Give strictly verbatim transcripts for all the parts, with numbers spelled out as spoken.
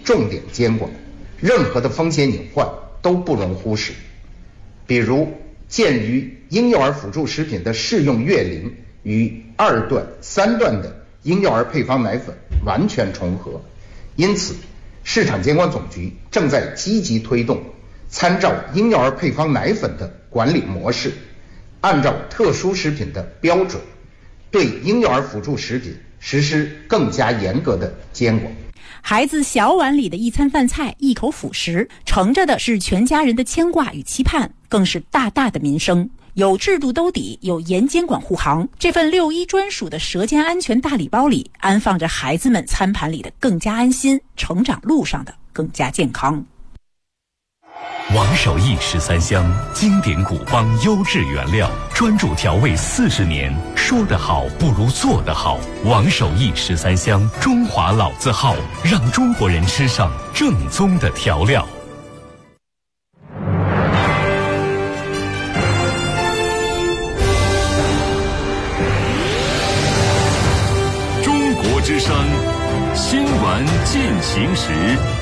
重点监管，任何的风险隐患都不容忽视。比如，鉴于婴幼儿辅助食品的适用月龄与二段、三段的婴幼儿配方奶粉完全重合，因此市场监管总局正在积极推动参照婴幼儿配方奶粉的管理模式，按照特殊食品的标准，对婴幼儿辅助食品实施更加严格的监管。 孩子小碗里的一餐饭菜，一口辅食，盛着的是全家人的牵挂与期盼，更是大大的民生。有制度兜底，有严监管护航，这份六一专属的舌尖安全大礼包里，安放着孩子们餐盘里的更加安心，成长路上的更加健康。 王守义十三香，经典古方优质原料，专注调味四十年，说得好不如做得好。王守义十三香，中华老字号，让中国人吃上正宗的调料。 中国之声新闻进行时。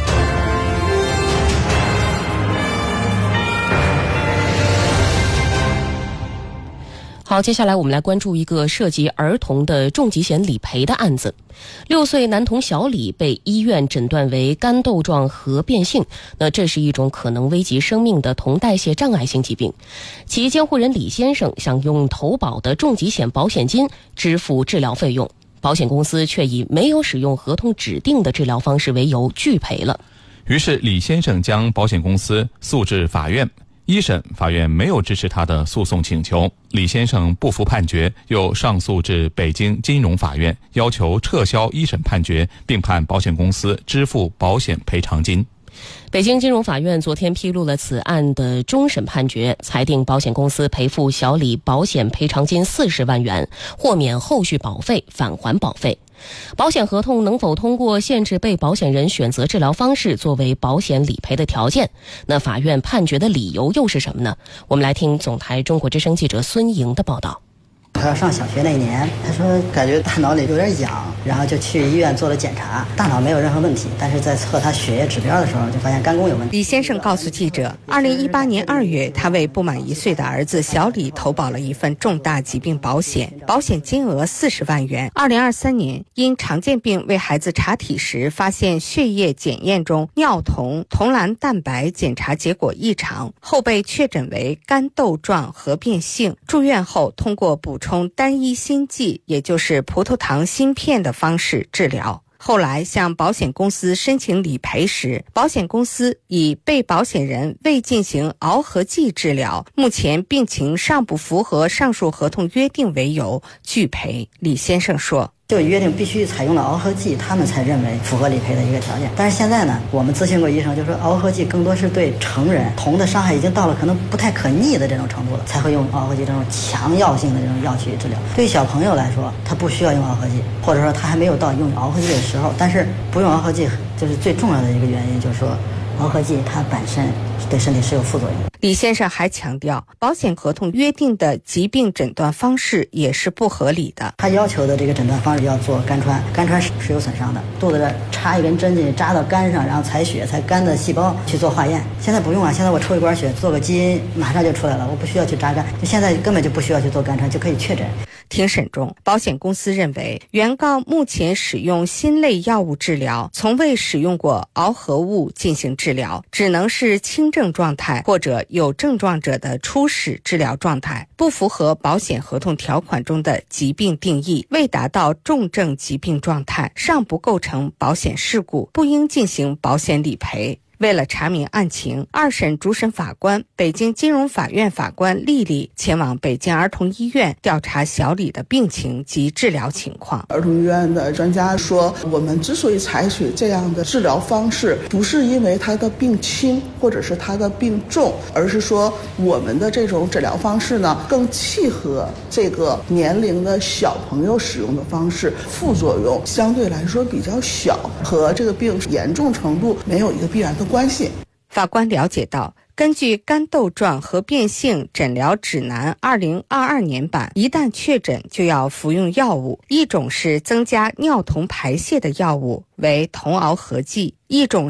好，接下来我们来关注一个涉及儿童的重疾险理赔的案子。六岁男童小李被医院诊断为肝窦状核变性，那这是一种可能危及生命的酮代谢障碍性疾病。其监护人李先生想用投保的重疾险保险金支付治疗费用，保险公司却以没有使用合同指定的治疗方式为由拒赔了。 于是李先生将保险公司诉至法院。一审法院没有支持他的诉讼请求，李先生不服判决，又上诉至北京金融法院，要求撤销一审判决，并判保险公司支付保险赔偿金。 北京金融法院昨天披露了此案的终审判决，裁定保险公司赔付小李保险赔偿金四十万元，豁免后续保费，返还保费。保险合同能否通过限制被保险人选择治疗方式作为保险理赔的条件？那法院判决的理由又是什么呢？我们来听总台中国之声记者孙莹的报道。 他要上小学那年，他说感觉大脑里有点痒，然后就去医院做了检查，大脑没有任何问题，但是在测他血液指标的时候就发现肝功有问题。 李先生告诉记者，二零一八年二月，他为不满一岁的儿子小李投保了一份重大疾病保险，保险金额四十万元。二零二三年，因常见病为孩子查体时发现血液检验中尿酮酮蓝蛋白检查结果异常，后被确诊为肝窦状核变性，住院后通过补充单一锌剂，也就是葡萄糖芯片的方式治疗。后来向保险公司申请理赔时，保险公司以被保险人未进行螯合剂治疗，目前病情尚不符合上述合同约定为由拒赔。李先生说， 就约定必须采用了螯合剂，他们才认为符合理赔的一个条件。但是现在呢，我们咨询过医生，就说螯合剂更多是对成人，酮的伤害已经到了可能不太可逆的这种程度了，才会用螯合剂这种强药性的这种药去治疗。对于小朋友来说，他不需要用螯合剂，或者说他还没有到用螯合剂的时候。但是不用螯合剂，就是最重要的一个原因，就是说螯合剂它本身对身体是有副作用的。 李先生还强调，保险合同约定的疾病诊断方式也是不合理的。 他要求的这个诊断方式要做肝穿，肝穿是有损伤的，肚子这插一根针进去扎到肝上，然后采血采肝的细胞去做化验。现在不用啊，现在我抽一管血做个基因马上就出来了，我不需要去扎肝，就现在根本就不需要去做肝穿就可以确诊。 庭审中，保险公司认为原告目前使用新类药物治疗，从未使用过螯合物进行治疗，只能是轻症状态或者有症状者的初始治疗状态，不符合保险合同条款中的疾病定义，未达到重症疾病状态，尚不构成保险事故，不应进行保险理赔。为了查明案情，二审主审法官、北京金融法院法官丽丽前往北京儿童医院调查小李的病情及治疗情况。 儿童医院的专家说，我们之所以采取这样的治疗方式，不是因为他的病轻或者是他的病重，而是说我们的这种治疗方式呢，更契合这个年龄的小朋友使用的方式，副作用相对来说比较小，和这个病严重程度没有一个必然的关系。 法官了解到，根据肝窦状核变性诊疗指南二零二二年版，一旦确诊就要服用药物，一种是增加尿酮排泄的药物，为酮螯合剂，一种